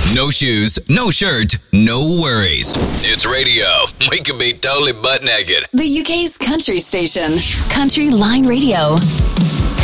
No shoes, no shirt, no worries. It's radio. We could be totally butt naked. The UK's country station, Country Line Radio.